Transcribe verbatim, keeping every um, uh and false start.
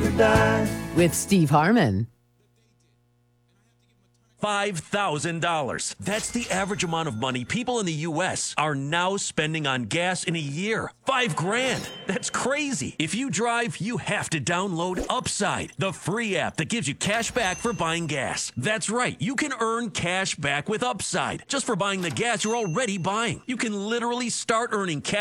never die. With Steve Harmon. five thousand dollars. That's the average amount of money people in the U S are now spending on gas in a year. Five grand. That's crazy. If you drive, you have to download Upside, the free app that gives you cash back for buying gas. That's right. You can earn cash back with Upside just for buying the gas you're already buying. You can literally start earning cash